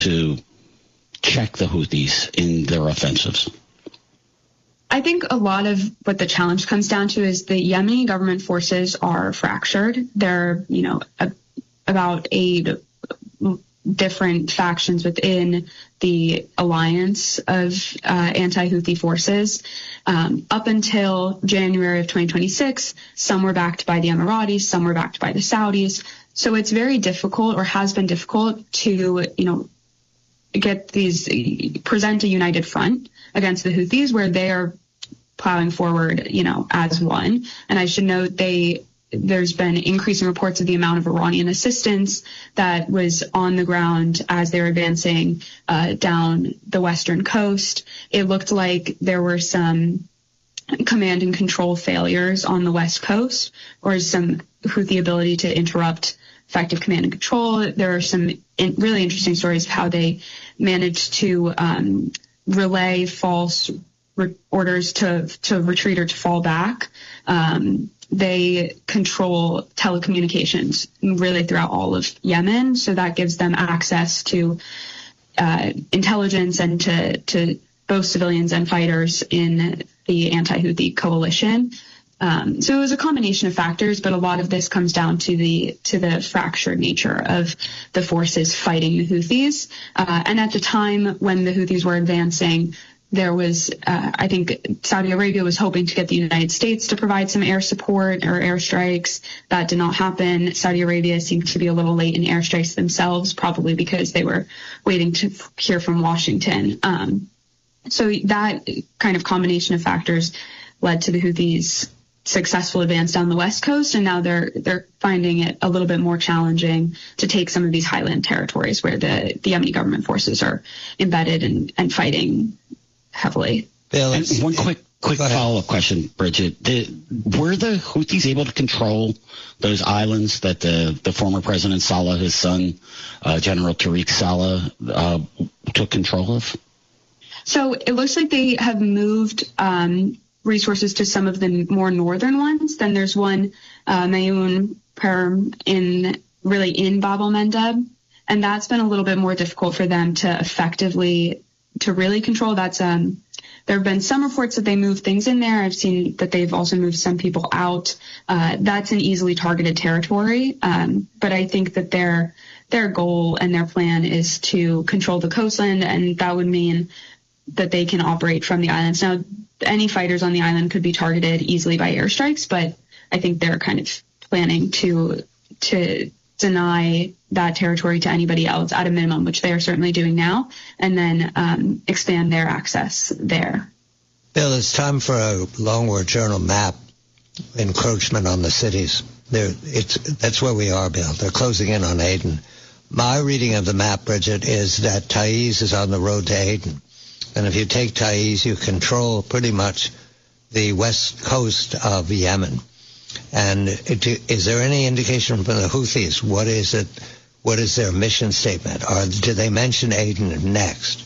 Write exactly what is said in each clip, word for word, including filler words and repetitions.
to check the Houthis in their offensives? I think a lot of what the challenge comes down to is the Yemeni government forces are fractured. There are, you know, a, about eight different factions within the alliance of uh, anti-Houthi forces. Um, up until January of twenty twenty-six, some were backed by the Emiratis, some were backed by the Saudis. So it's very difficult, or has been difficult, to, you know, get these, present a united front against the Houthis where they are plowing forward, you know, as one. And I should note they there's been increasing reports of the amount of Iranian assistance that was on the ground as they were advancing uh, down the western coast. It looked like there were some command and control failures on the west coast, or some Houthi ability to interrupt effective command and control. There are some in, really interesting stories of how they managed to um, relay false re- orders to to retreat or to fall back. Um, They control telecommunications really throughout all of Yemen, so that gives them access to uh, intelligence and to, to both civilians and fighters in the anti-Houthi coalition. Um, so it was a combination of factors, but a lot of this comes down to the to the fractured nature of the forces fighting the Houthis. Uh, and at the time when the Houthis were advancing, there was, uh, I think, Saudi Arabia was hoping to get the United States to provide some air support or airstrikes. That did not happen. Saudi Arabia seemed to be a little late in airstrikes themselves, probably because they were waiting to hear from Washington. Um, so that kind of combination of factors led to the Houthis' successful advance down the west coast, and now they're they're finding it a little bit more challenging to take some of these highland territories where the, the Yemeni government forces are embedded and, and fighting heavily. Bill, and one quick quick follow-up question, Bridget. The, were the Houthis able to control those islands that the, the former President Saleh, his son, uh, General Tariq Saleh, uh, took control of? So it looks like they have moved um, resources to some of the more northern ones. Then there's one, uh, Mayun Perm, in really in Bab el-Mandeb, and that's been a little bit more difficult for them to effectively to really control. That's um there have been some reports that they moved things in there. I've seen that they've also moved some people out. Uh, that's an easily targeted territory. Um, but I think that their their goal and their plan is to control the coastline, and that would mean that they can operate from the islands. Now, any fighters on the island could be targeted easily by airstrikes, but I think they're kind of planning to to deny that territory to anybody else at a minimum, which they are certainly doing now, and then um, expand their access there. Bill, it's time for a Long War Journal map. Encroachment on the cities. They're, it's, that's where we are, Bill. They're closing in on Aden. My reading of the map, Bridget, is that Taiz is on the road to Aden. And if you take Taiz, you control pretty much the west coast of Yemen. And it, is there any indication from the Houthis? What is it? What is their mission statement? Or do they mention Aden next?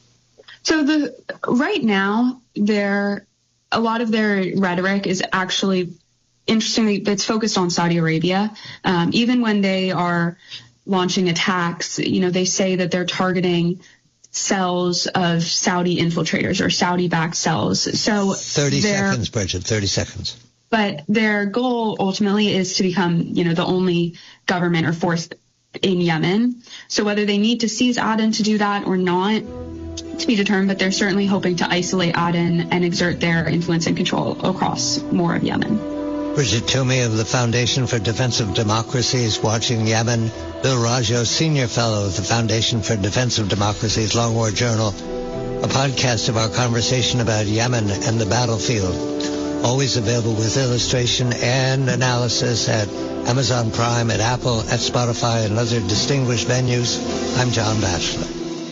So the right now, their a lot of their rhetoric is actually, interestingly, it's focused on Saudi Arabia. Um, even when they are launching attacks, you know, they say that they're targeting cells of Saudi infiltrators or Saudi-backed cells. So thirty seconds, Bridget. Thirty seconds. But their goal ultimately is to become, you know, the only government or force in Yemen. So whether they need to seize Aden to do that or not, to be determined, but they're certainly hoping to isolate Aden and exert their influence and control across more of Yemen. Bridget Toomey of the Foundation for Defense of Democracies watching Yemen. Bill Raggio, Senior Fellow of the Foundation for Defense of Democracies, Long War Journal. A podcast of our conversation about Yemen and the battlefield. Always available with illustration and analysis at Amazon Prime, at Apple, at Spotify, and other distinguished venues. I'm John Batchelor.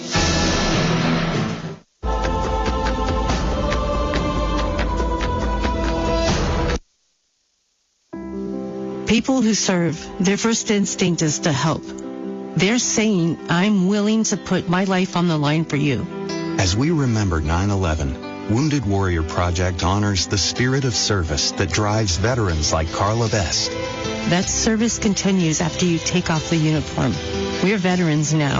People who serve, their first instinct is to help. They're saying, I'm willing to put my life on the line for you. As we remember nine eleven, Wounded Warrior Project honors the spirit of service that drives veterans like Carla Best. That service continues after you take off the uniform. We're veterans now.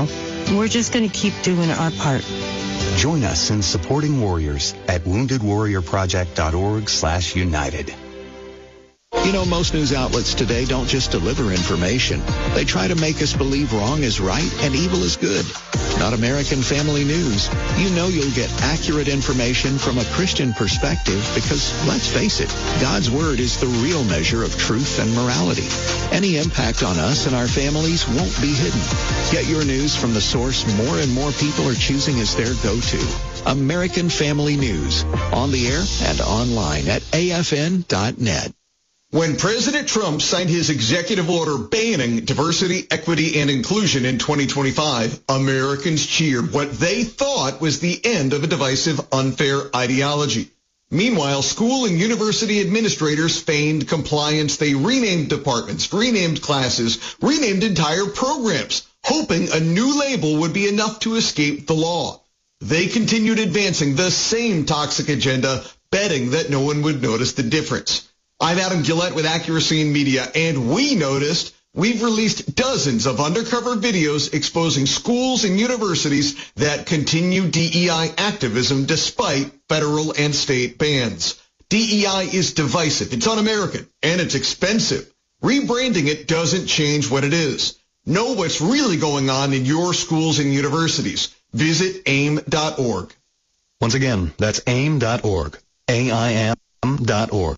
We're just going to keep doing our part. Join us in supporting warriors at wounded warrior project dot org slash united. You know, most news outlets today don't just deliver information. They try to make us believe wrong is right and evil is good. Not American Family News. You know you'll get accurate information from a Christian perspective because, let's face it, God's Word is the real measure of truth and morality. Any impact on us and our families won't be hidden. Get your news from the source more and more people are choosing as their go-to. American Family News. On the air and online at A F N dot net. When President Trump signed his executive order banning diversity, equity, and inclusion in twenty twenty-five, Americans cheered what they thought was the end of a divisive, unfair ideology. Meanwhile, school and university administrators feigned compliance. They renamed departments, renamed classes, renamed entire programs, hoping a new label would be enough to escape the law. They continued advancing the same toxic agenda, betting that no one would notice the difference. I'm Adam Gillette with Accuracy in Media, and we noticed we've released dozens of undercover videos exposing schools and universities that continue D E I activism despite federal and state bans. D E I is divisive, it's un-American, and it's expensive. Rebranding it doesn't change what it is. Know what's really going on in your schools and universities. Visit aim dot org. Once again, that's aim dot org. A I M dot org.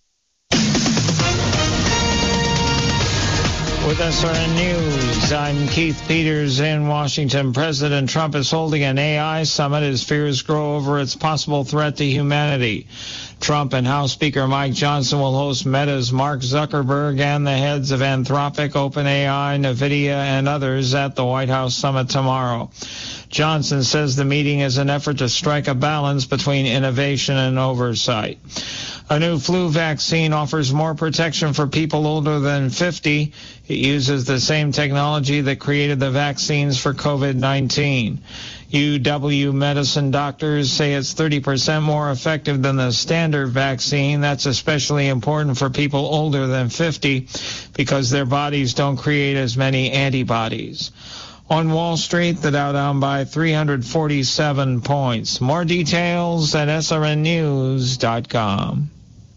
With S R N News, I'm Keith Peters in Washington. President Trump is holding an A I summit as fears grow over its possible threat to humanity. Trump and House Speaker Mike Johnson will host Meta's Mark Zuckerberg and the heads of Anthropic, OpenAI, NVIDIA, and others at the White House summit tomorrow. Johnson says the meeting is an effort to strike a balance between innovation and oversight. A new flu vaccine offers more protection for people older than fifty. It uses the same technology that created the vaccines for COVID nineteen. U W Medicine doctors say it's thirty percent more effective than the standard vaccine. That's especially important for people older than fifty because their bodies don't create as many antibodies. On Wall Street, the Dow down by three hundred forty-seven points. More details at S R N news dot com.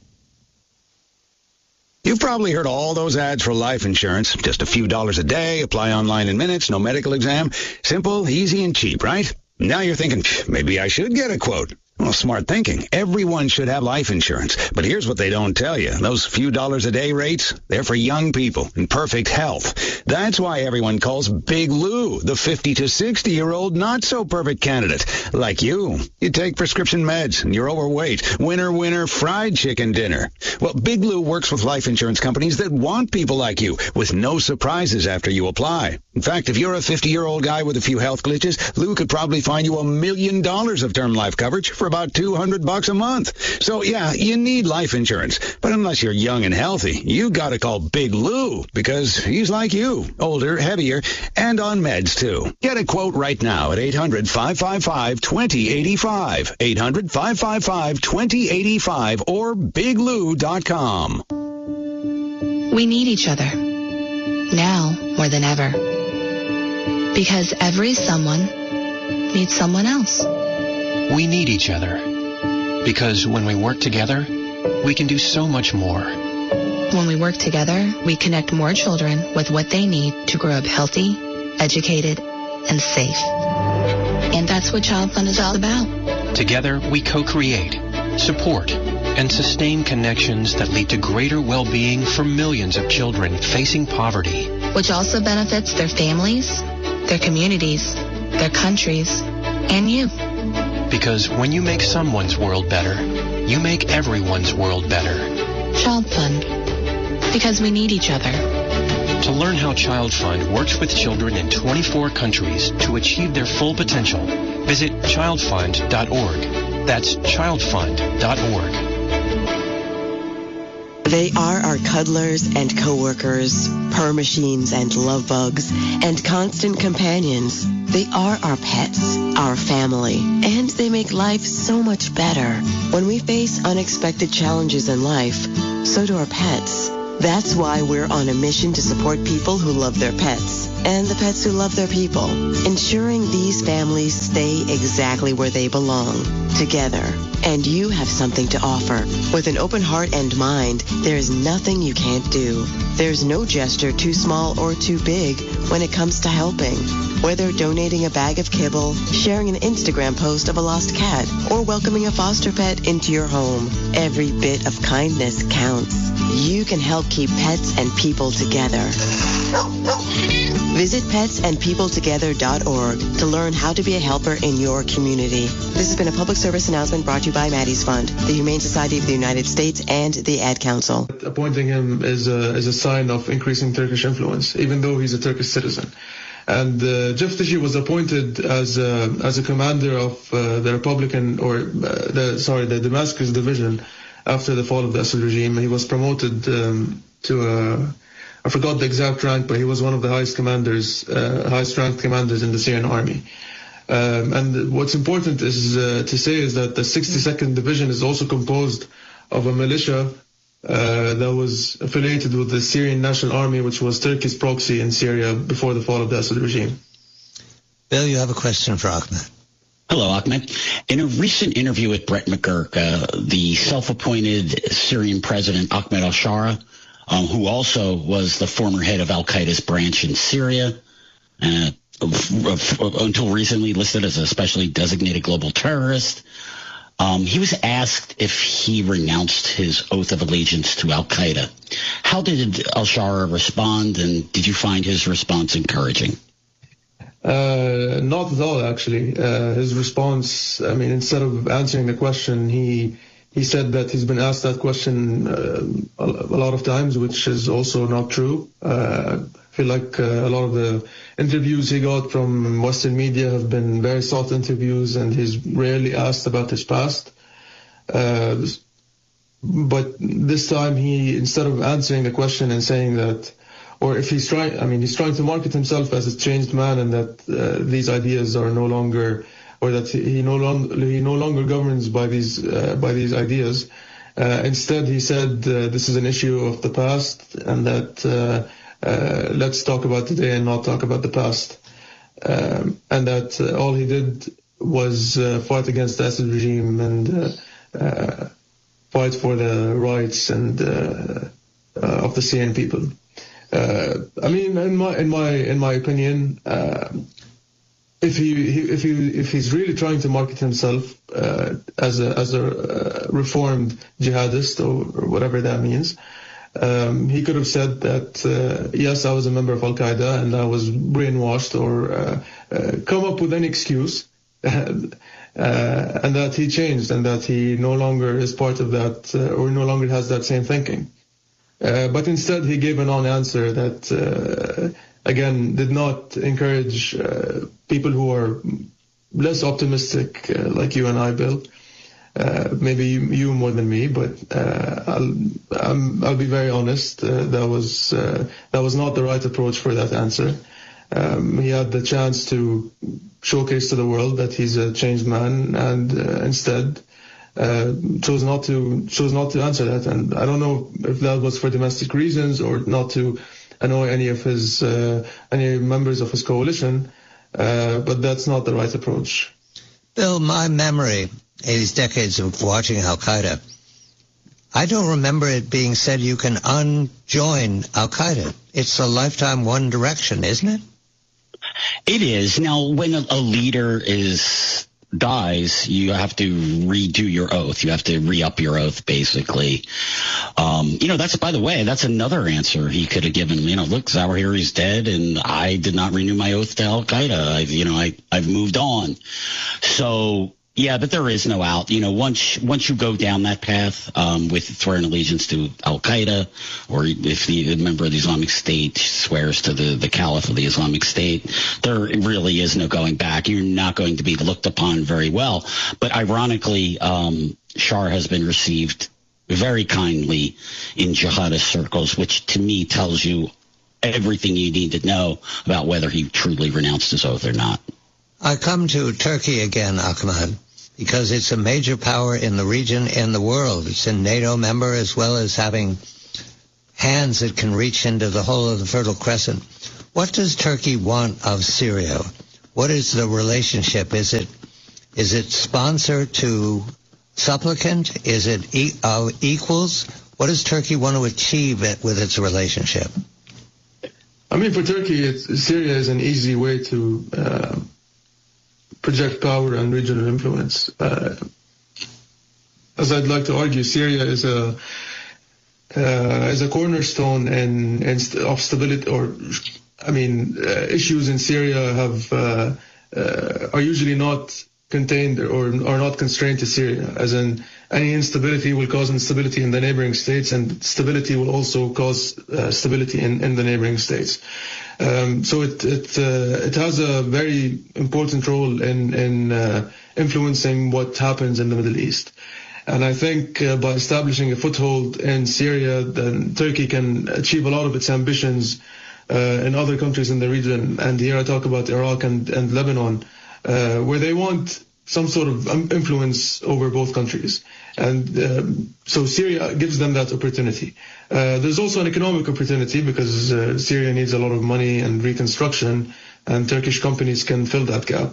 You've probably heard all those ads for life insurance. Just a few dollars a day, apply online in minutes, no medical exam. Simple, easy, and cheap, right? Now you're thinking, maybe I should get a quote. Well, smart thinking. Everyone should have life insurance. But here's what they don't tell you. Those few dollars a day rates, they're for young people in perfect health. That's why everyone calls Big Lou the fifty to sixty-year-old not-so-perfect candidate. Like you. You take prescription meds and you're overweight. Winner, winner, fried chicken dinner. Well, Big Lou works with life insurance companies that want people like you with no surprises after you apply. In fact, if you're a fifty-year-old guy with a few health glitches, Lou could probably find you a million dollars of term life coverage for about two hundred bucks a month. So yeah, you need life insurance. But unless you're young and healthy, you gotta call Big Lou because he's like you, older, heavier, and on meds too. Get a quote right now at eight hundred, five five five, two zero eight five, eight hundred, five five five, two zero eight five, or big lou dot com. We need each other now more than ever because every someone needs someone else. We need each other because when we work together, we can do so much more. When we work together, we connect more children with what they need to grow up healthy, educated, and safe. And that's what Child Fund is all about. Together, we co-create, support, and sustain connections that lead to greater well-being for millions of children facing poverty. Which also benefits their families, their communities, their countries, and you. Because when you make someone's world better, you make everyone's world better. Child Fund. Because we need each other. To learn how Child Fund works with children in twenty-four countries to achieve their full potential, visit child fund dot org. That's child fund dot org. They are our cuddlers and coworkers, purr machines and love bugs, and constant companions. They are our pets, our family, and they make life so much better. When we face unexpected challenges in life, so do our pets. That's why we're on a mission to support people who love their pets and the pets who love their people, ensuring these families stay exactly where they belong, together. And you have something to offer. With an open heart and mind, there is nothing you can't do. There's no gesture too small or too big when it comes to helping. Whether donating a bag of kibble, sharing an Instagram post of a lost cat, or welcoming a foster pet into your home, every bit of kindness counts. You can help keep pets and people together. Visit pets and people together dot org to learn how to be a helper in your community. This has been a public service announcement brought to you by Maddie's Fund, the Humane Society of the United States, and the Ad Council. Appointing him is a, is a sign of increasing Turkish influence, even though he's a Turkish citizen. And uh, Jeff Tichy was appointed as a, as a commander of uh, the Republican, or uh, the sorry, the Damascus division after the fall of the Assad regime. He was promoted um, to a, I forgot the exact rank, but he was one of the highest commanders, uh, highest ranked commanders in the Syrian army. Um, and what's important is uh, to say is that the sixty-second Division is also composed of a militia uh, that was affiliated with the Syrian National Army, which was Turkey's proxy in Syria before the fall of the Assad regime. Bill, you have a question for Ahmed. Hello, Ahmed. In a recent interview with Brett McGurk, uh, the self-appointed Syrian president Ahmed al-Shara, um, who also was the former head of al-Qaeda's branch in Syria, uh, until recently listed as a specially designated global terrorist, um, he was asked if he renounced his oath of allegiance to al-Qaeda. How did al-Shara respond, and did you find his response encouraging? Uh, not at all, actually. Uh, his response, I mean, instead of answering the question, he he said that he's been asked that question uh, a, a lot of times, which is also not true. Uh, I feel like uh, a lot of the interviews he got from Western media have been very sought interviews, and he's rarely asked about his past. Uh, but this time, he, instead of answering the question and saying that, or if he's trying, I mean, he's trying to market himself as a changed man, and that uh, these ideas are no longer, or that he no longer he no longer governs by these uh, by these ideas. Uh, instead, he said uh, this is an issue of the past, and that uh, uh, let's talk about today and not talk about the past. Um, and that uh, all he did was uh, fight against the Assad regime and uh, uh, fight for the rights and uh, uh, of the Syrian people. Uh, I mean, in my in my in my opinion, uh, if he, he if he if he's really trying to market himself uh, as a as a uh, reformed jihadist, or, or whatever that means, um, he could have said that uh, yes, I was a member of Al Qaeda and I was brainwashed, or uh, uh, come up with any excuse, uh, and that he changed and that he no longer is part of that, uh, or no longer has that same thinking. Uh, but instead, he gave a non-answer that, uh, again, did not encourage uh, people who are less optimistic, uh, like you and I, Bill. Uh, maybe you, you more than me, but uh, I'll, I'm, I'll be very honest. Uh, that was uh, that was not the right approach for that answer. Um, he had the chance to showcase to the world that he's a changed man, and uh, instead. Uh, chose not to chose not to answer that, and I don't know if that was for domestic reasons or not to annoy any of his uh, any members of his coalition, uh, but that's not the right approach. Bill, my memory, these decades of watching Al Qaeda, I don't remember it being said you can unjoin Al Qaeda. It's a lifetime one direction, isn't it? It is. Now, when a, a leader is dies, you have to redo your oath. You have to re-up your oath, basically. Um, you know, that's, by the way, that's another answer he could have given. You know, look, Zawahiri's dead, and I did not renew my oath to Al-Qaeda. I've, you know, I, I've moved on. So, yeah, but there is no out. You know, once once you go down that path um, with swearing allegiance to Al-Qaeda, or if the member of the Islamic State swears to the, the Caliph of the Islamic State, there really is no going back. You're not going to be looked upon very well. But ironically, um, Shar has been received very kindly in jihadist circles, which to me tells you everything you need to know about whether he truly renounced his oath or not. I come to Turkey again, Ahmed, because it's a major power in the region and the world. It's a NATO member, as well as having hands that can reach into the whole of the Fertile Crescent. What does Turkey want of Syria? What is the relationship? Is it is it sponsor to supplicant? Is it e- uh, equals? What does Turkey want to achieve it with its relationship? I mean, for Turkey, it's, Syria is an easy way to uh, project power and regional influence. Uh, as I'd like to argue, Syria is a uh, is a cornerstone in, in st- of stability. Or, I mean, uh, issues in Syria have uh, uh, are usually not contained or are not constrained to Syria. As in, any instability will cause instability in the neighboring states, and stability will also cause uh, stability in, in the neighboring states. Um, so it it uh, it has a very important role in in uh, influencing what happens in the Middle East. And I think uh, by establishing a foothold in Syria, then Turkey can achieve a lot of its ambitions uh, in other countries in the region. And here I talk about Iraq and, and Lebanon, uh, where they want some sort of influence over both countries. And um, so Syria gives them that opportunity. Uh, there's also an economic opportunity because uh, Syria needs a lot of money and reconstruction, and Turkish companies can fill that gap.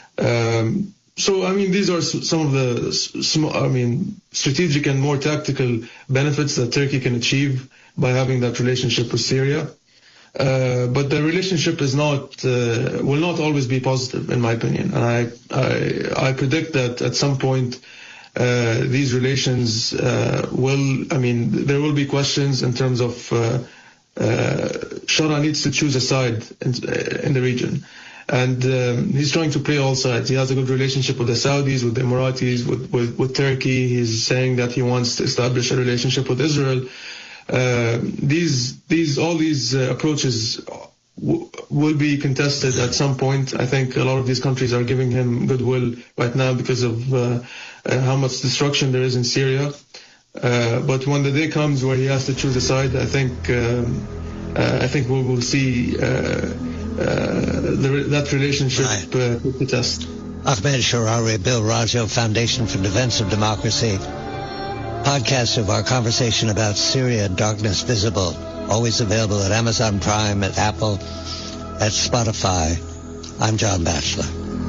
Um, so, I mean, these are some of the, sm- I mean, strategic and more tactical benefits that Turkey can achieve by having that relationship with Syria. Uh, but the relationship is not uh, will not always be positive, in my opinion. And I I, I predict that at some point uh, these relations uh, will. I mean, there will be questions in terms of uh, uh, Shara needs to choose a side in, in the region, and um, he's trying to play all sides. He has a good relationship with the Saudis, with the Emiratis, with, with with Turkey. He's saying that he wants to establish a relationship with Israel. Uh, these, these, all these uh, approaches w- will be contested at some point. I think a lot of these countries are giving him goodwill right now because of uh, uh, how much destruction there is in Syria. Uh, but when the day comes where he has to choose a side, I think um, uh, I think we will see uh, uh, the, that relationship right. uh, put to test. Ahmed Sharawi, Bill Rajo, Foundation for Defense of Democracy. Podcast of our conversation about Syria, Darkness Visible, always available at Amazon Prime, at Apple, at Spotify. I'm John Batchelor.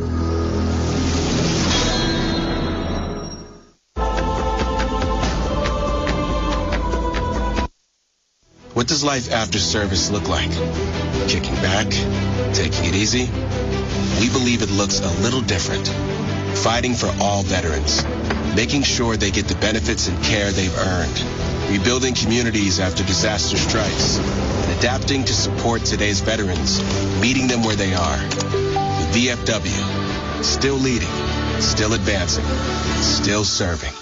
What does life after service look like? Kicking back? Taking it easy? We believe it looks a little different. Fighting for all veterans. Making sure they get the benefits and care they've earned, rebuilding communities after disaster strikes, and adapting to support today's veterans, meeting them where they are. The V F W, still leading, still advancing, still serving.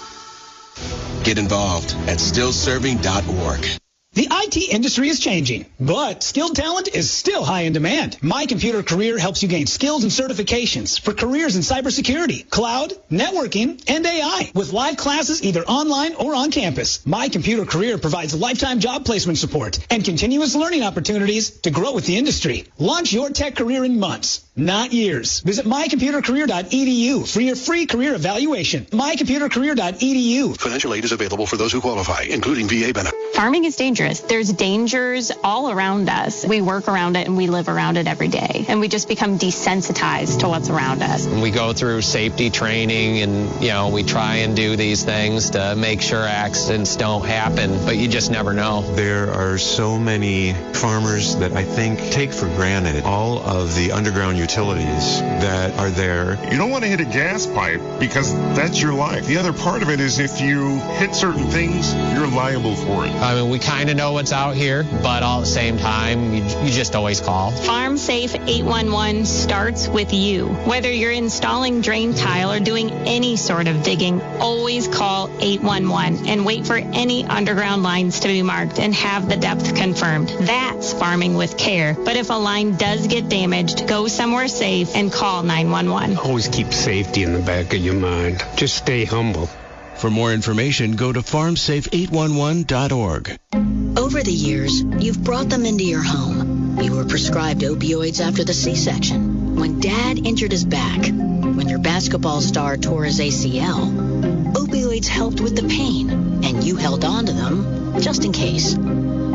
Get involved at still serving dot org. The I T industry is changing, but skilled talent is still high in demand. My Computer Career helps you gain skills and certifications for careers in cybersecurity, cloud, networking, and A I with live classes either online or on campus. My Computer Career provides lifetime job placement support and continuous learning opportunities to grow with the industry. Launch your tech career in months, not years. Visit my computer career dot e d u for your free career evaluation. my computer career dot e d u. Financial aid is available for those who qualify, including V A benefits. Farming is dangerous. There's dangers all around us. We work around it and we live around it every day. And we just become desensitized to what's around us. We go through safety training and, you know, we try and do these things to make sure accidents don't happen, but you just never know. There are so many farmers that I think take for granted all of the underground utilities that are there. You don't want to hit a gas pipe because that's your life. The other part of it is if you hit certain things, you're liable for it. I mean, we kind of know what's out here, but all at the same time, you, you just always call. Farm Safe eight one one starts with you. Whether you're installing drain tile or doing any sort of digging, always call eight one one and wait for any underground lines to be marked and have the depth confirmed. That's farming with care. But if a line does get damaged, go somewhere safe and call nine one one. Always keep safety in the back of your mind. Just stay humble. For more information, go to farm safe eight one one dot org. Over the years, you've brought them into your home. You were prescribed opioids after the C-section, when Dad injured his back, when your basketball star tore his A C L. Opioids helped with the pain, and you held on to them just in case.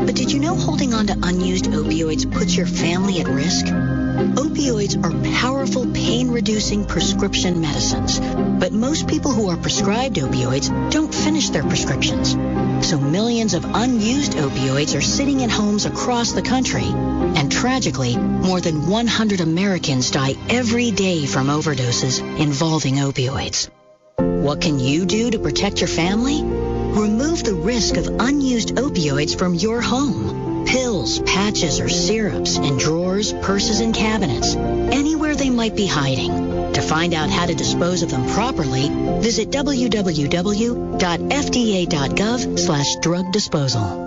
But did you know holding on to unused opioids puts your family at risk? Opioids are powerful pain-reducing prescription medicines, but most people who are prescribed opioids don't finish their prescriptions. So millions of unused opioids are sitting in homes across the country. And tragically, more than one hundred Americans die every day from overdoses involving opioids. What can you do to protect your family? Remove the risk of unused opioids from your home. Pills, patches, or syrups in drawers, purses, and cabinets, anywhere they might be hiding. To find out how to dispose of them properly, visit w w w dot f d a dot gov slash drug disposal.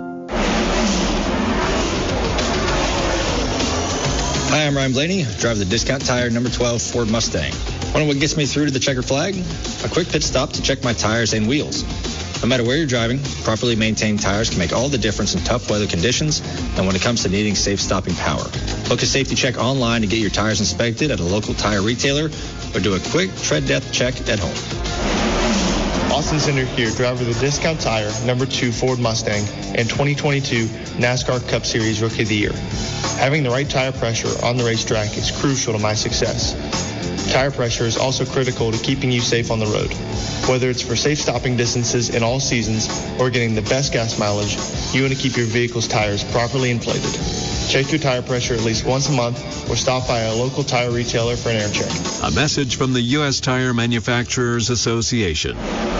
Hi, I'm Ryan Blaney, driver of the Discount Tire number twelve Ford Mustang. Wonder what gets me through to the checker flag? A quick pit stop to check my tires and wheels. No matter where you're driving, properly maintained tires can make all the difference in tough weather conditions and when it comes to needing safe stopping power. Book a safety check online to get your tires inspected at a local tire retailer or do a quick tread depth check at home. Austin Cinder here, driver of the Discount Tire number two Ford Mustang and twenty twenty-two NASCAR Cup Series Rookie of the Year. Having the right tire pressure on the racetrack is crucial to my success. Tire pressure is also critical to keeping you safe on the road. Whether it's for safe stopping distances in all seasons or getting the best gas mileage, you want to keep your vehicle's tires properly inflated. Check your tire pressure at least once a month or stop by a local tire retailer for an air check. A message from the U S Tire Manufacturers Association.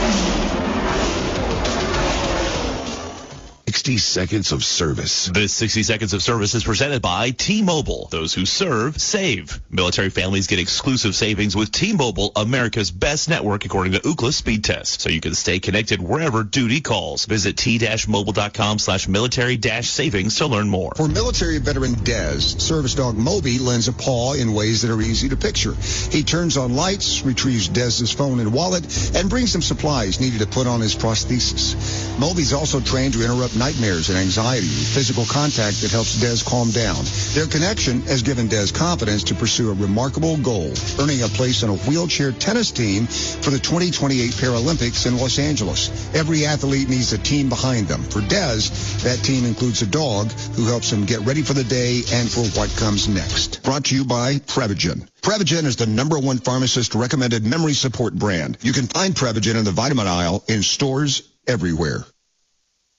sixty seconds of service. This sixty seconds of service is presented by T-Mobile. Those who serve, save. Military families get exclusive savings with T-Mobile, America's best network according to Ookla speed test. So you can stay connected wherever duty calls. Visit t-mobile.com slash military dash savings to learn more. For military veteran Dez, service dog Moby lends a paw in ways that are easy to picture. He turns on lights, retrieves Dez's phone and wallet, and brings him supplies needed to put on his prosthesis. Moby's also trained to interrupt nightmares and anxiety with physical contact that helps Dez calm down. Their connection has given Dez confidence to pursue a remarkable goal, earning a place on a wheelchair tennis team for the twenty twenty-eight Paralympics in Los Angeles. Every athlete needs a team behind them. For Dez, that team includes a dog who helps him get ready for the day and for what comes next. Brought to you by Prevagen. Prevagen is the number one pharmacist-recommended memory support brand. You can find Prevagen in the vitamin aisle in stores everywhere.